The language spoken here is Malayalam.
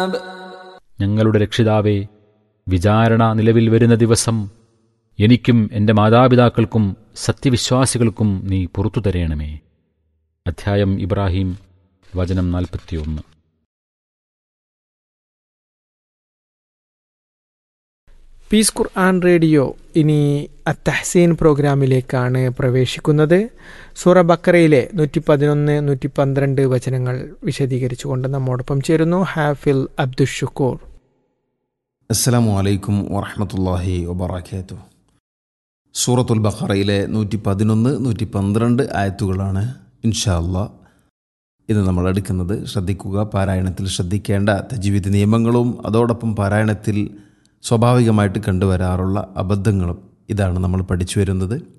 ഞങ്ങളുടെ രക്ഷിതാവേ, വിചാരണ നിലവിൽ വരുന്ന ദിവസം എനിക്കും എൻ്റെ മാതാപിതാക്കൾക്കും സത്യവിശ്വാസികൾക്കും നീ പുറത്തു തരേണമേ. അധ്യായം ഇബ്രാഹിം, വചനം 41. പീസ് ഖുർആൻ റേഡിയോ ഇനി അത്തഹ്സീൻ പ്രോഗ്രാമിലേക്കാണ് പ്രവേശിക്കുന്നത്. സൂറ ബക്കറയിലെ 111, 112 വചനങ്ങൾ വിശദീകരിച്ചുകൊണ്ട് നമ്മോടൊപ്പം ചേരുന്നു ഹാഫിൽ അബ്ദുഷുക്കൂർ. അസ്സലാമു അലൈക്കും വറഹ്മത്തുള്ളാഹി വബറകാതുഹു. സൂറത്തുൽ ബഖറയിലെ 111, 112 ആയത്തുകളാണ് ഇൻഷാ അല്ലാഹ് ഇന്ന് നമ്മൾ എടുക്കുന്നത്. ശ്രദ്ധിക്കുക, പാരായണത്തിൽ ശ്രദ്ധിക്കേണ്ട തജ്വീദ് നിയമങ്ങളും അതോടൊപ്പം പാരായണത്തിൽ സ്വാഭാവികമായിട്ട് കണ്ടുവരാറുള്ള അബദ്ധങ്ങളും ഇതാണ് നമ്മൾ പഠിച്ചു വരുന്നത്.